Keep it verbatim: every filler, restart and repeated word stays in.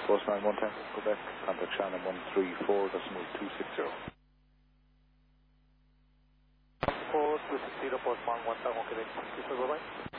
Postman one ten, Quebec, contact Shannon one three four decimal two six zero. four two six zero, Postman one ten, Quebec, bye bye.